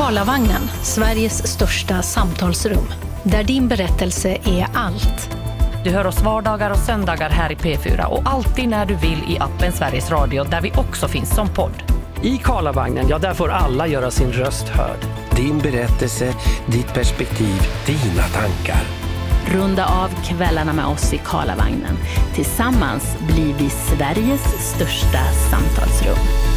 Karlavagnen, Sveriges största samtalsrum. Där din berättelse är allt. Du hör oss vardagar och söndagar här i P4 och alltid när du vill i appen Sveriges Radio där vi också finns som podd. I Karlavagnen, ja, där får alla göra sin röst hörd. Din berättelse, ditt perspektiv, dina tankar. Runda av kvällarna med oss i Karlavagnen. Tillsammans blir vi Sveriges största samtalsrum.